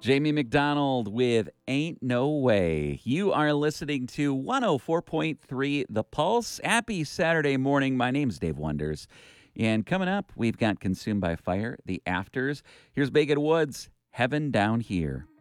Jamie McDonald with Ain't No Way. You are listening to 104.3 The Pulse. Happy Saturday morning. My name's Dave Wonders. And coming up, we've got Consumed by Fire, The Afters. Here's Bacon Woods, Heaven Down Here.